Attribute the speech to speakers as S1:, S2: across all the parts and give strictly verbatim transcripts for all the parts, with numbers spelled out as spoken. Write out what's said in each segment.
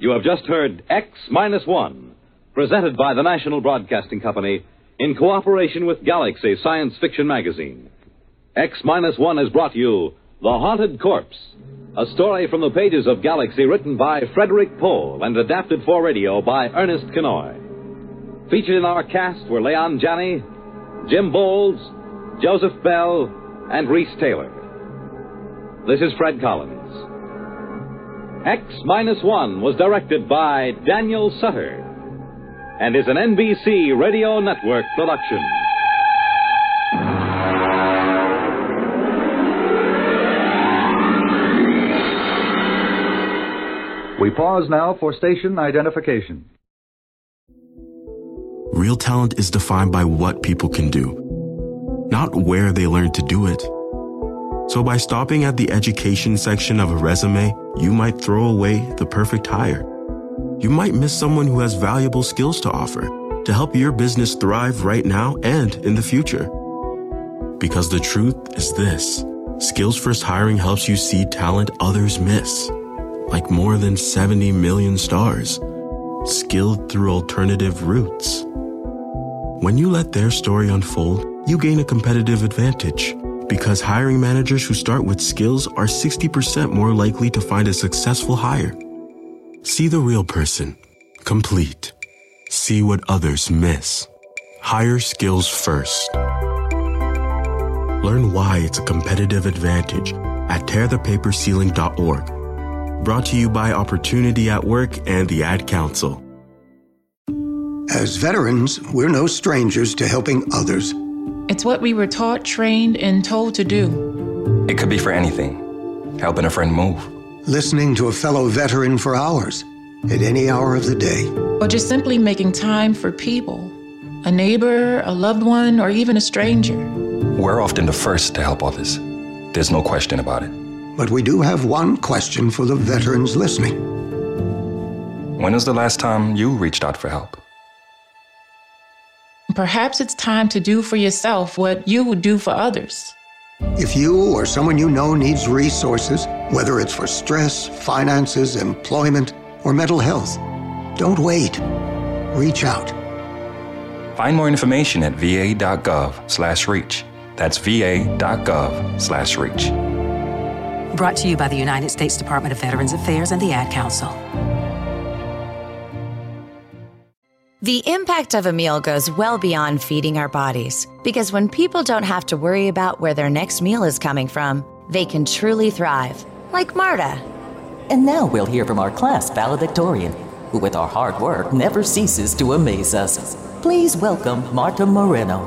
S1: You have just heard X Minus One, presented by the National Broadcasting Company in cooperation with Galaxy Science Fiction Magazine. X Minus One has brought you The Haunted Corpse, a story from the pages of Galaxy written by Frederick Pohl and adapted for radio by Ernest Kinoy. Featured in our cast were Leon Janney, Jim Bowles, Joseph Bell, and Reese Taylor. This is Fred Collins. X Minus One was directed by Daniel Sutter and is an N B C Radio Network production.
S2: We pause now for station identification.
S3: Real talent is defined by what people can do, not where they learn to do it. So by stopping at the education section of a resume, you might throw away the perfect hire. You might miss someone who has valuable skills to offer to help your business thrive right now and in the future. Because the truth is this: Skills First Hiring helps you see talent others miss, like more than seventy million stars, skilled through alternative routes. When you let their story unfold, you gain a competitive advantage, because hiring managers who start with skills are sixty percent more likely to find a successful hire. See the real person, complete. See what others miss. Hire skills first. Learn why it's a competitive advantage at tear the paper ceiling dot org. Brought to you by Opportunity at Work and the Ad Council.
S4: As veterans, we're no strangers to helping others.
S5: It's what we were taught, trained, and told to do.
S6: It could be for anything. Helping a friend move.
S4: Listening to a fellow veteran for hours, at any hour of the day.
S5: Or just simply making time for people. A neighbor, a loved one, or even a stranger.
S6: We're often the first to help others. There's no question about it.
S4: But we do have one question for the veterans listening.
S6: When was the last time you reached out for help?
S5: Perhaps it's time to do for yourself what you would do for others.
S4: If you or someone you know needs resources, whether it's for stress, finances, employment, or mental health, don't wait. Reach out.
S6: Find more information at va.gov slash reach. That's va.gov slash reach.
S7: Brought to you by the United States Department of Veterans Affairs and the Ad Council.
S8: The impact of a meal goes well beyond feeding our bodies, because when people don't have to worry about where their next meal is coming from, they can truly thrive, like Marta.
S9: And now we'll hear from our class valedictorian, who with our hard work never ceases to amaze us. Please welcome Marta Moreno.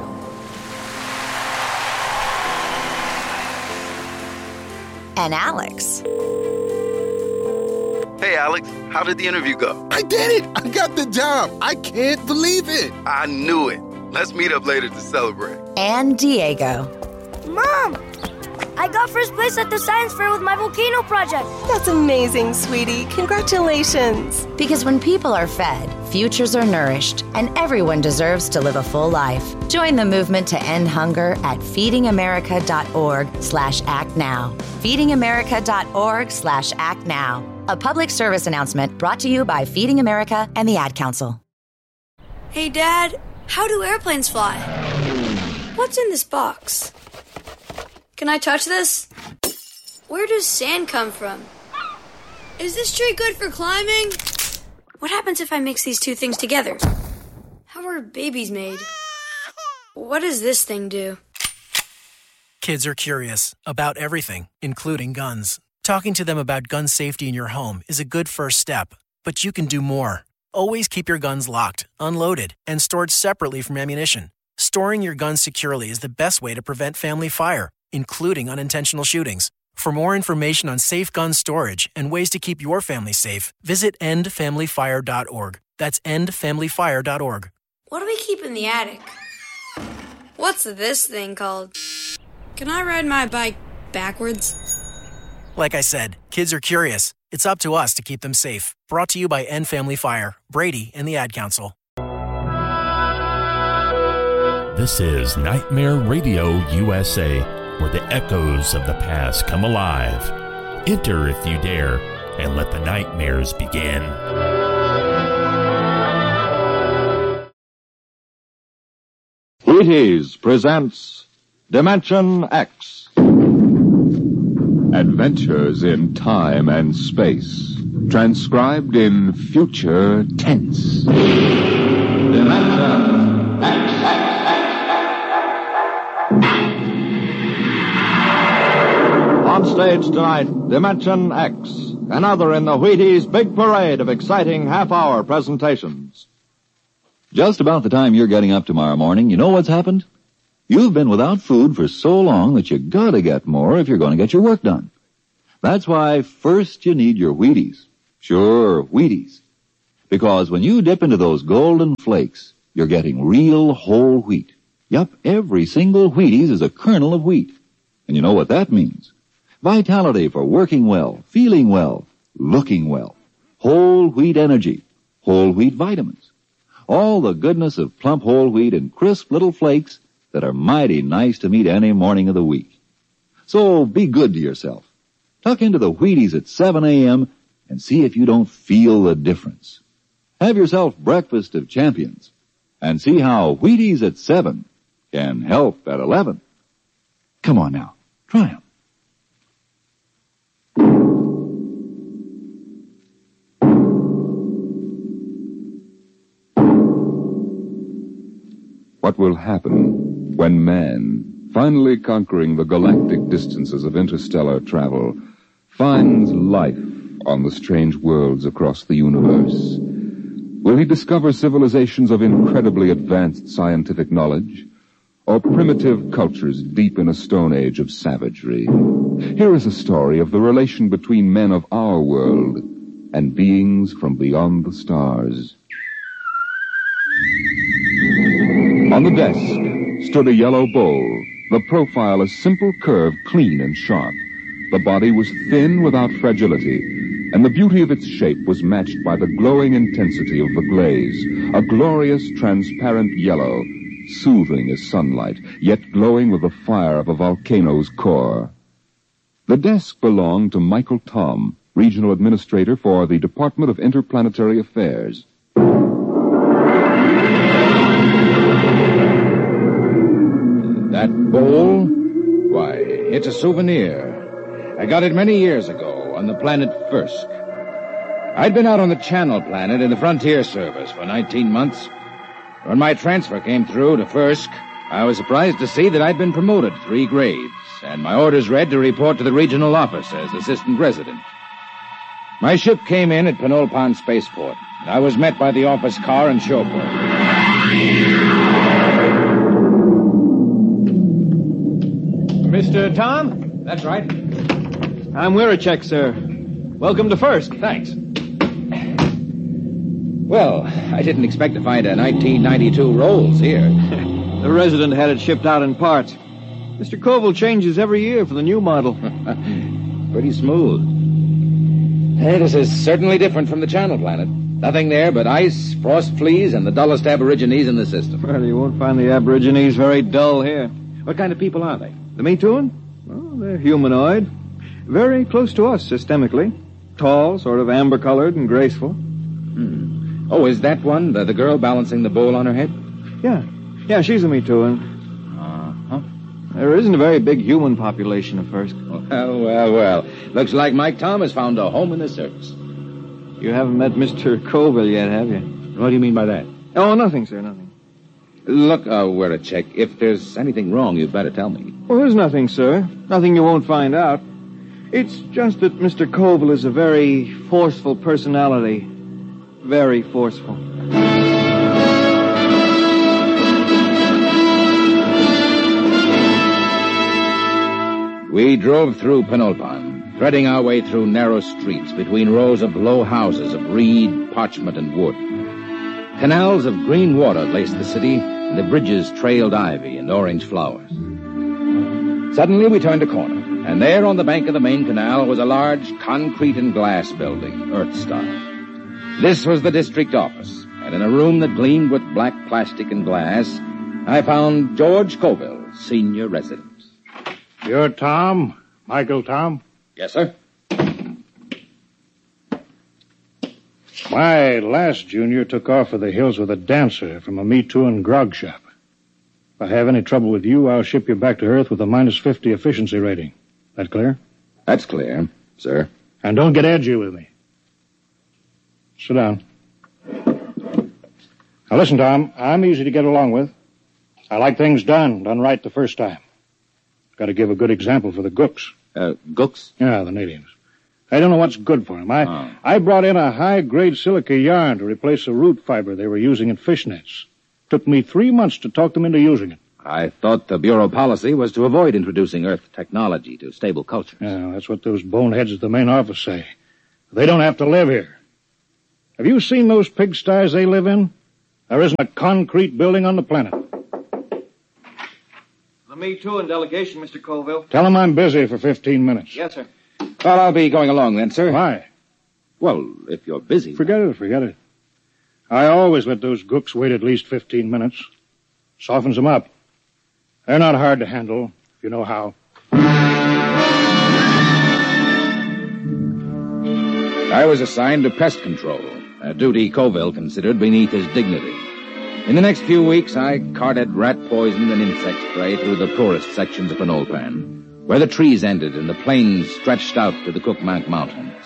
S8: And Alex.
S10: Hey, Alex, how did the interview go?
S11: I did it! I got the job! I can't believe it!
S10: I knew it. Let's meet up later to celebrate.
S8: And Diego.
S12: Mom! I got first place at the science fair with my volcano project.
S13: That's amazing, sweetie. Congratulations.
S8: Because when people are fed, futures are nourished, and everyone deserves to live a full life. Join the movement to end hunger at feedingamerica.org slash act now. feedingamerica.org slash act now. A public service announcement brought to you by Feeding America and the Ad Council.
S12: Hey, Dad, how do airplanes fly? What's in this box? Can I touch this? Where does sand come from? Is this tree good for climbing? What happens if I mix these two things together? How are babies made? What does this thing do?
S14: Kids are curious about everything, including guns. Talking to them about gun safety in your home is a good first step, but you can do more. Always keep your guns locked, unloaded, and stored separately from ammunition. Storing your guns securely is the best way to prevent family fire, including unintentional shootings. For more information on safe gun storage and ways to keep your family safe, visit end family fire dot org. That's end family fire dot org.
S12: What do we keep in the attic? What's this thing called? Can I ride my bike backwards?
S14: Like I said, kids are curious. It's up to us to keep them safe. Brought to you by End Family Fire, Brady, and the Ad Council.
S15: This is Nightmare Radio U S A, where the echoes of the past come alive. Enter, if you dare, and let the nightmares begin.
S16: Wheaties presents Dimension X. Adventures in time and space. Transcribed in future tense. Dimension X. On stage tonight, Dimension X. Another in the Wheaties' big parade of exciting half-hour presentations.
S17: Just about the time you're getting up tomorrow morning, you know what's happened? You've been without food for so long that you gotta get more if you're going to get your work done. That's why first you need your Wheaties. Sure, Wheaties. Because when you dip into those golden flakes, you're getting real whole wheat. Yup, every single Wheaties is a kernel of wheat. And you know what that means? Vitality for working well, feeling well, looking well. Whole wheat energy, whole wheat vitamins. All the goodness of plump whole wheat in crisp little flakes that are mighty nice to meet any morning of the week. So be good to yourself. Tuck into the Wheaties at seven a.m. and see if you don't feel the difference. Have yourself breakfast of champions and see how Wheaties at seven can help at eleven. Come on now, try them.
S16: What will happen when man, finally conquering the galactic distances of interstellar travel, finds life on the strange worlds across the universe? Will he discover civilizations of incredibly advanced scientific knowledge, or primitive cultures deep in a stone age of savagery? Here is a story of the relation between men of our world and beings from beyond the stars. On the desk stood a yellow bowl, the profile a simple curve, clean and sharp. The body was thin without fragility, and the beauty of its shape was matched by the glowing intensity of the glaze, a glorious transparent yellow, soothing as sunlight, yet glowing with the fire of a volcano's core. The desk belonged to Michael Tom, Regional Administrator for the Department of Interplanetary Affairs.
S18: That bowl? Why, it's a souvenir. I got it many years ago on the planet Fursk. I'd been out on the Channel Planet in the Frontier Service for nineteen months. When my transfer came through to Fursk, I was surprised to see that I'd been promoted three grades, and my orders read to report to the regional office as assistant resident. My ship came in at Penolpan Spaceport, and I was met by the office car and chauffeur.
S19: Mister Tom? That's right. I'm Wiracek, sir. Welcome to Fursk.
S18: Thanks. Well, I didn't expect to find a nineteen ninety-two Rolls here.
S19: The resident had it shipped out in parts. Mister Koval changes every year for the new model.
S18: Pretty smooth. Hey, this is certainly different from the Channel Planet. Nothing there but ice, frost fleas, and the dullest aborigines in the system.
S19: Well, you won't find the aborigines very dull here.
S18: What kind of people are they?
S19: The Mituan? Well, they're humanoid. Very close to us systemically. Tall, sort of amber-colored and graceful.
S18: Hmm. Oh, is that one, the, the girl balancing the bowl on her head?
S19: Yeah. Yeah, she's a Mituan.
S18: Uh-huh.
S19: There isn't a very big human population at first.
S18: Well, well, well. Looks like Mike Tom has found a home in the service.
S19: You haven't met Mister Koval yet, have you?
S18: What do you mean by that?
S19: Oh, nothing, sir, nothing.
S18: Look, uh, Wiracek, if there's anything wrong, you'd better tell me.
S19: Well, there's nothing, sir. Nothing you won't find out. It's just that Mister Koval is a very forceful personality. Very forceful.
S18: We drove through Penolpan, threading our way through narrow streets between rows of low houses of reed, parchment, and wood. Canals of green water laced the city, and the bridges trailed ivy and orange flowers. Suddenly we turned a corner, and there on the bank of the main canal was a large concrete and glass building, Earth-style. This was the district office, and in a room that gleamed with black plastic and glass, I found George Koval, senior resident.
S20: You're Tom? Michael Tom?
S18: Yes, sir.
S20: My last junior took off for the hills with a dancer from a Me Too and grog shop. If I have any trouble with you, I'll ship you back to Earth with a minus fifty efficiency rating. That clear?
S18: That's clear, sir.
S20: And don't get edgy with me. Sit down. Now listen, Tom, I'm easy to get along with. I like things done, done right the first time. Got to give a good example for the gooks.
S18: Uh, gooks?
S20: Yeah, the natives. I don't know what's good for them. I,
S18: Oh.
S20: I brought in a high-grade silica yarn to replace a root fiber they were using in fish nets. Took me three months to talk them into using it.
S18: I thought the Bureau policy was to avoid introducing Earth technology to stable cultures.
S20: Yeah, that's what those boneheads at the main office say. They don't have to live here. Have you seen those pigsties they live in? There isn't a concrete building on the planet.
S19: The Me Too and delegation, Mister Colville.
S20: Tell them I'm busy for fifteen minutes.
S19: Yes, sir.
S18: Well, I'll be going along then, sir.
S20: Why?
S18: Well, if you're busy.
S20: Forget it, forget it. I always let those gooks wait at least fifteen minutes. Softens them up. They're not hard to handle, if you know how.
S18: I was assigned to pest control, a duty Colville considered beneath his dignity. In the next few weeks, I carted rat poison and insect spray through the poorest sections of Penolpan, where the trees ended and the plains stretched out to the Cookmank Mountains.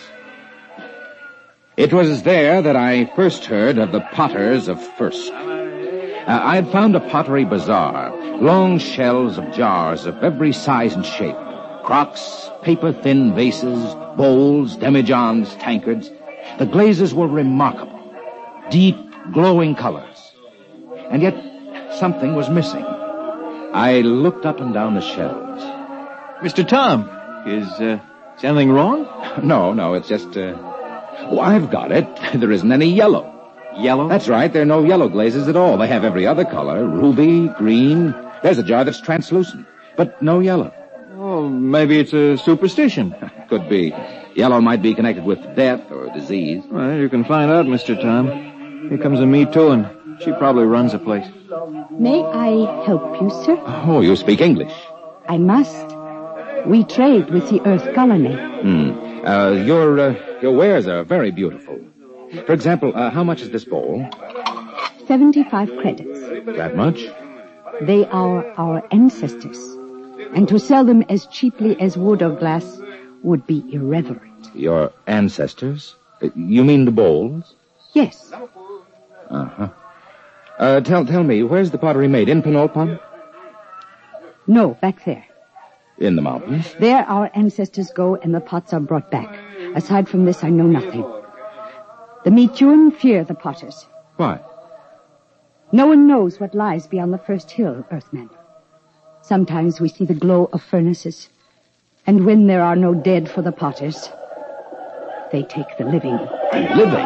S18: It was there that I first heard of the potters of First. Uh, I had found a pottery bazaar, long shelves of jars of every size and shape, crocks, paper-thin vases, bowls, demijohns, tankards. The glazes were remarkable, deep, glowing colors. And yet, something was missing. I looked up and down the shelves.
S19: Mister Tom, is, uh, is anything wrong?
S18: No, no, it's just, uh... Oh, I've got it. There isn't any yellow.
S19: Yellow?
S18: That's right, there are no yellow glazes at all. They have every other color, ruby, green. There's a jar that's translucent, but no yellow.
S19: Oh, maybe it's a superstition.
S18: Could be. Yellow might be connected with death or disease.
S19: Well, you can find out, Mister Tom. Here comes a Me Too, and she probably runs the place.
S21: May I help you, sir?
S18: Oh, you speak English.
S21: I must. We trade with the Earth colony.
S18: Hmm. Uh, your, uh, your wares are very beautiful. For example, uh, how much is this bowl?
S21: Seventy-five credits.
S18: That much?
S21: They are our ancestors. And to sell them as cheaply as wood or glass would be irreverent.
S18: Your ancestors? Uh, you mean the bowls?
S21: Yes.
S18: Uh-huh. Uh, tell, tell me, where's the pottery made? In Penolpan?
S21: No, back there.
S18: In the mountains?
S21: There our ancestors go and the pots are brought back. Aside from this, I know nothing. The Metuan fear the potters.
S18: Why?
S21: No one knows what lies beyond the first hill, Earthmen. Sometimes we see the glow of furnaces. And when there are no dead for the potters, they take the living.
S18: Living?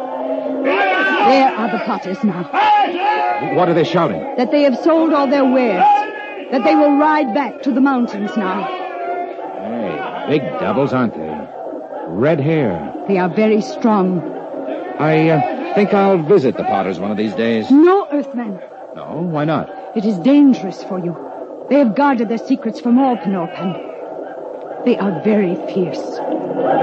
S21: There are the potters now.
S18: What are they shouting?
S21: That they have sold all their wares. That they will ride back to the mountains now.
S18: Hey, big devils, aren't they? Red hair.
S21: They are very strong.
S18: I uh, think I'll visit the potters one of these days.
S21: No, Earthmen.
S18: No? Why not?
S21: It is dangerous for you. They have guarded their secrets from all Penolpan. They are very fierce.